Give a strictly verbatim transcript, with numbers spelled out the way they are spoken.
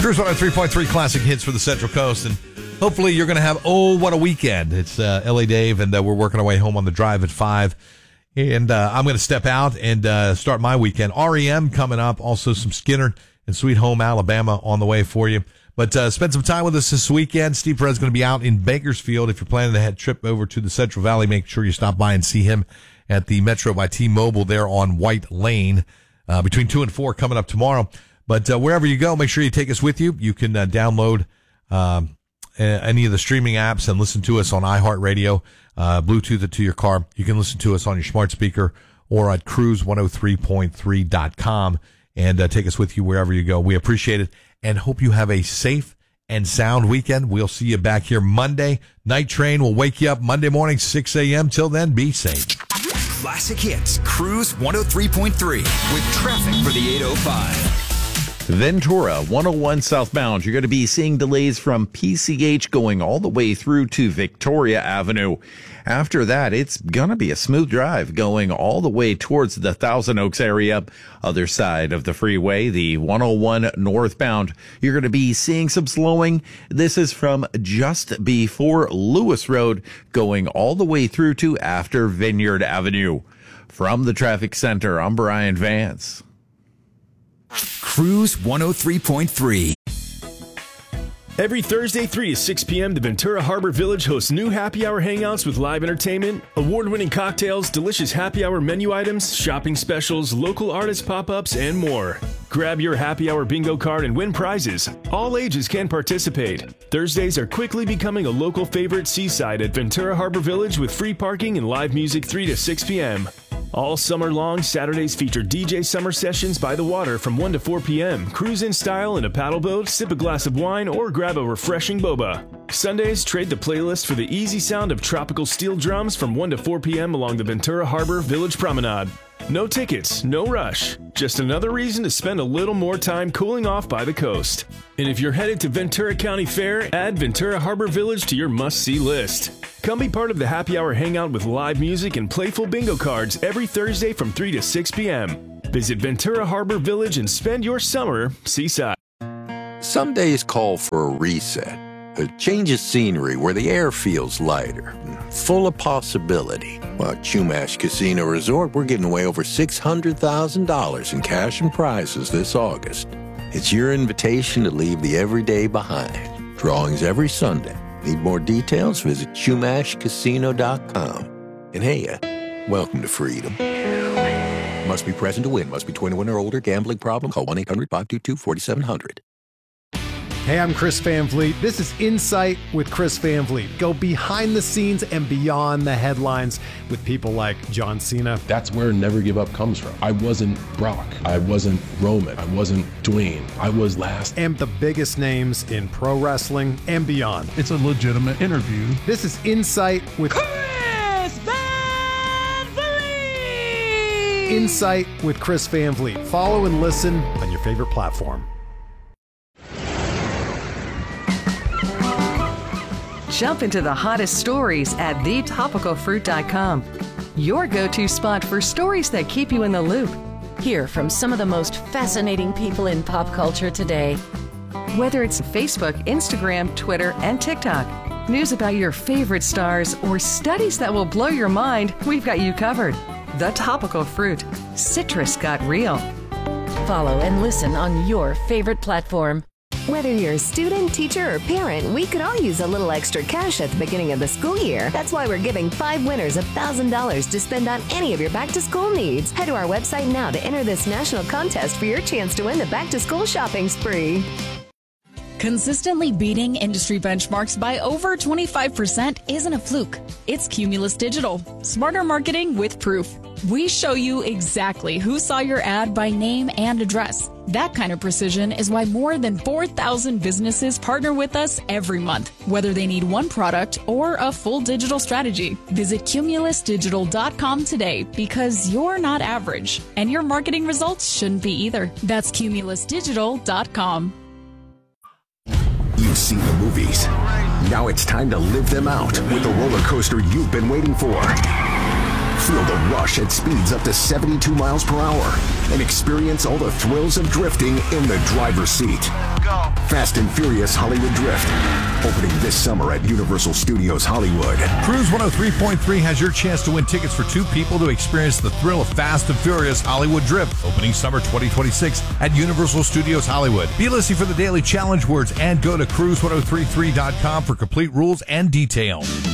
Cruise one oh three point three Classic Hits for the Central Coast, and hopefully you're going to have, oh, what a weekend. It's uh, L A Dave, and uh, we're working our way home on the drive at five, and uh, I'm going to step out and uh, start my weekend. R E M coming up, also some Skinner and Sweet Home Alabama on the way for you. But uh, spend some time with us this weekend. Steve Perez is going to be out in Bakersfield. If you're planning to head trip over to the Central Valley, make sure you stop by and see him at the Metro by T-Mobile there on White Lane uh, between two and four coming up tomorrow. But uh, wherever you go, make sure you take us with you. You can uh, download um, any of the streaming apps and listen to us on iHeartRadio, uh, Bluetooth it to your car. You can listen to us on your smart speaker or at cruise one oh three point three dot com and uh, take us with you wherever you go. We appreciate it and hope you have a safe and sound weekend. We'll see you back here Monday. Night Train will wake you up Monday morning, six a.m. Till then, be safe. Classic Hits, Cruise one oh three point three with traffic for the eight oh five. Ventura, one oh one southbound. You're going to be seeing delays from P C H going all the way through to Victoria Avenue. After that, it's going to be a smooth drive going all the way towards the Thousand Oaks area. Other side of the freeway, the one oh one northbound, you're going to be seeing some slowing. This is from just before Lewis Road going all the way through to after Vineyard Avenue. From the traffic center, I'm Brian Vance. Cruise one oh three point three. Every Thursday, three to six p.m., the Ventura Harbor Village hosts new happy hour hangouts with live entertainment, award-winning cocktails, delicious happy hour menu items, shopping specials, local artist pop-ups, and more. Grab your happy hour bingo card and win prizes. All ages can participate. Thursdays are quickly becoming a local favorite seaside at Ventura Harbor Village with free parking and live music three to six p.m. All summer long, Saturdays feature D J summer sessions by the water from one to four p.m. Cruise in style in a paddle boat, sip a glass of wine, or grab a refreshing boba. Sundays, trade the playlist for the easy sound of tropical steel drums from one to four p.m. along the Ventura Harbor Village Promenade. No tickets, no rush. Just another reason to spend a little more time cooling off by the coast. And if you're headed to Ventura County Fair, add Ventura Harbor Village to your must-see list. Come be part of the happy hour hangout with live music and playful bingo cards every Thursday from three to six p.m. Visit Ventura Harbor Village and spend your summer seaside. Some days call for a reset, a change of scenery where the air feels lighter, full of possibility. Well, at Chumash Casino Resort, we're giving away over six hundred thousand dollars in cash and prizes this August. It's your invitation to leave the everyday behind. Drawings every Sunday. Need more details? Visit chumash casino dot com. And hey, uh, welcome to freedom. Must be present to win. Must be twenty-one or older. Gambling problem? Call one eight hundred five two two four seven zero zero. Hey, I'm Chris Van Vliet. This is Insight with Chris Van Vliet. Go behind the scenes and beyond the headlines with people like John Cena. That's where Never Give Up comes from. I wasn't Brock. I wasn't Roman. I wasn't Dwayne. I was last. And the biggest names in pro wrestling and beyond. It's a legitimate interview. This is Insight with Chris Van Vliet. Insight with Chris Van Vliet. Follow and listen on your favorite platform. Jump into the hottest stories at the topical fruit dot com. Your go-to spot for stories that keep you in the loop. Hear from some of the most fascinating people in pop culture today. Whether it's Facebook, Instagram, Twitter, and TikTok, news about your favorite stars, or studies that will blow your mind, we've got you covered. The Topical Fruit. Citrus got real. Follow and listen on your favorite platform. Whether you're a student, teacher, or parent, we could all use a little extra cash at the beginning of the school year. That's why we're giving five winners one thousand dollars to spend on any of your back-to-school needs. Head to our website now to enter this national contest for your chance to win the back-to-school shopping spree. Consistently beating industry benchmarks by over twenty-five percent isn't a fluke. It's Cumulus Digital. Smarter marketing with proof. We show you exactly who saw your ad by name and address. That kind of precision is why more than four thousand businesses partner with us every month, whether they need one product or a full digital strategy. Visit cumulus digital dot com today because you're not average, and your marketing results shouldn't be either. That's cumulus digital dot com. You've seen the movies. Now it's time to live them out with the roller coaster you've been waiting for. Feel the rush at speeds up to seventy-two miles per hour and experience all the thrills of drifting in the driver's seat. go. Fast and Furious Hollywood Drift. Opening this summer at Universal Studios Hollywood. Cruise one oh three point three has your chance to win tickets for two people to experience the thrill of Fast and Furious Hollywood Drift. Opening summer twenty twenty-six at Universal Studios Hollywood. Be listening for the daily challenge words and go to cruise ten thirty-three dot com for complete rules and details.